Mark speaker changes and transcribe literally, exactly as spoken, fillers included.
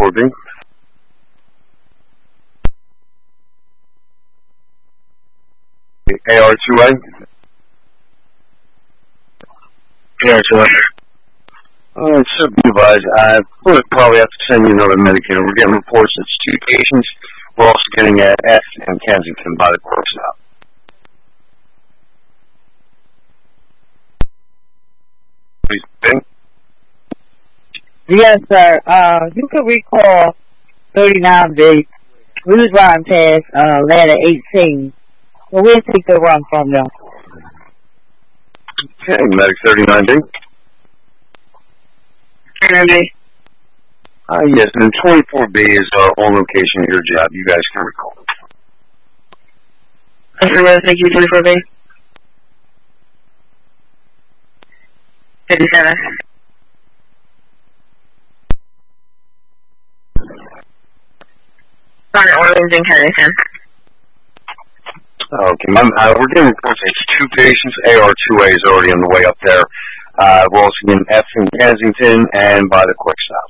Speaker 1: twenty-four B. A R two A.
Speaker 2: A R two A.
Speaker 1: Uh, supervised. I would probably have to send you another medicator. We're getting reports that it's two patients. We're also getting an F in Kensington by the court stop. Please, Ben.
Speaker 3: Yes, sir. Uh, you can recall thirty-nine B. We was riding past uh, ladder eighteen. So we'll take the run from them.
Speaker 1: Okay, medic thirty-nine B.
Speaker 2: thirty-nine B.
Speaker 1: Uh, yes, and twenty-four B is uh, on location at your job. You guys can recall.
Speaker 2: Everywhere, thank you, twenty-four B. fifty-seven. Sorry, Orleans in Kensington.
Speaker 1: Okay, my, uh, we're getting reports that it's two patients. A R two A is already on the way up there. Uh, we're also getting F in Kensington and by the quick stop.